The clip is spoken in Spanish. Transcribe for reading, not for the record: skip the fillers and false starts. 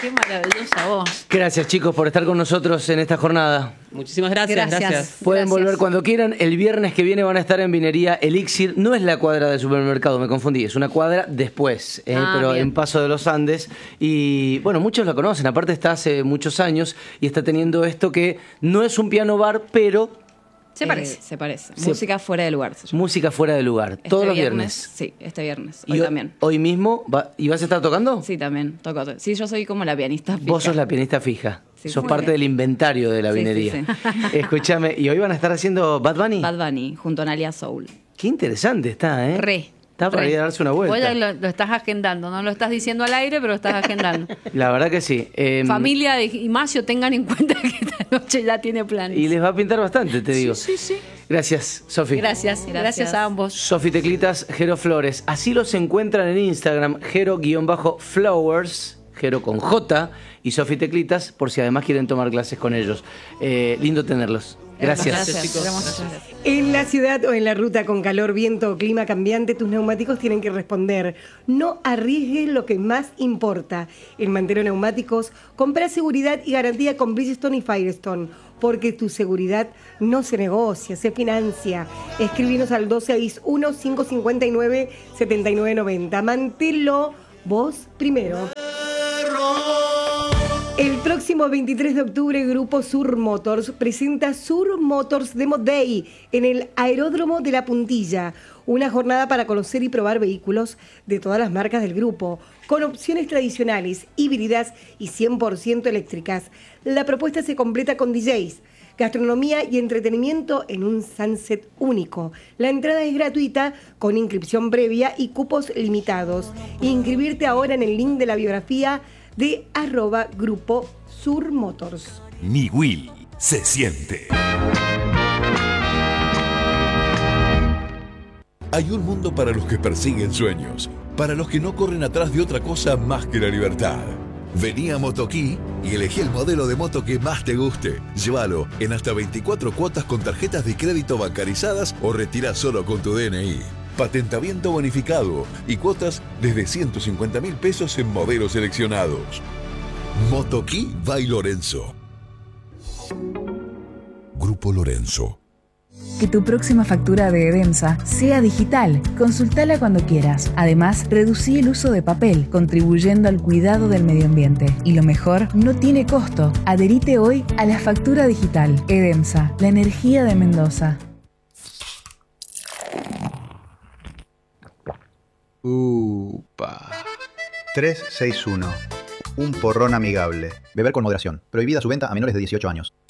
Qué maravillosa voz. Gracias, chicos, por estar con nosotros en esta jornada. Muchísimas gracias. Pueden volver cuando quieran. El viernes que viene van a estar en Vinería Elixir. No es la cuadra del supermercado, me confundí. Es una cuadra después, pero bien. en Paso de los Andes. Y bueno, muchos la conocen. Aparte está hace muchos años y está teniendo esto que no es un piano bar, pero Se parece. Se parece. Sí. Música fuera de lugar. Se llama. música fuera de lugar. Todos los viernes. Sí, este viernes. Y Hoy también. Hoy mismo. ¿Y vas a estar tocando? Sí, también. Toco. Sí, yo soy como la pianista fija. Vos sos la pianista fija. Sí, sos muy parte bien. del inventario de la Sí, vinería. sí, Escúchame, ¿y hoy van a estar haciendo Bad Bunny? Bad Bunny, junto a Nalia Soul. Qué interesante está, ¿eh? Está para ir a darse una vuelta. Vos ya lo estás agendando, no lo estás diciendo al aire, pero lo estás agendando. La verdad que sí. Familia de Ignacio, tengan en cuenta que esta noche ya tiene planes. Y les va a pintar bastante, te digo. Sí. Gracias, Sofi. Gracias a ambos. Sofi Teclitas, Jero Flores. Así los encuentran en Instagram, Jero-Flowers, Jero con J, y Sofi Teclitas, por si además quieren tomar clases con ellos. Lindo tenerlos. Gracias. Gracias, chicos. gracias. En la ciudad o en la ruta con calor, viento o clima cambiante, tus neumáticos tienen que responder. No arriesgues lo que más importa. En Mantero Neumáticos, compra seguridad y garantía con Bridgestone y Firestone, porque tu seguridad no se negocia, se financia. Escribinos al 261-559-7990. Mantelo vos primero. El próximo 23 de octubre, Grupo Sur Motors presenta Sur Motors Demo Day en el Aeródromo de La Puntilla. Una jornada para conocer y probar vehículos de todas las marcas del grupo, con opciones tradicionales, híbridas y 100% eléctricas. La propuesta se completa con DJs, gastronomía y entretenimiento en un sunset único. La entrada es gratuita, con inscripción previa y cupos limitados. Inscribirte ahora en el link de la biografía de @Grupo Sur Motors. Mi Will se siente. Hay un mundo para los que persiguen sueños, para los que no corren atrás de otra cosa más que la libertad. Vení a Motoquí y elegí el modelo de moto que más te guste. Llévalo en hasta 24 cuotas con tarjetas de crédito bancarizadas o retira solo con tu DNI. Patentamiento bonificado y cuotas desde 150.000 pesos en modelos seleccionados. Motoquí by Lorenzo. Grupo Lorenzo. Que tu próxima factura de Edemsa sea digital. Consultala cuando quieras. Además, reducí el uso de papel, contribuyendo al cuidado del medio ambiente. Y lo mejor, no tiene costo. Adherite hoy a la factura digital. Edemsa, la energía de Mendoza. Upa. 361. Un porrón amigable. Beber con moderación. Prohibida su venta a menores de 18 años.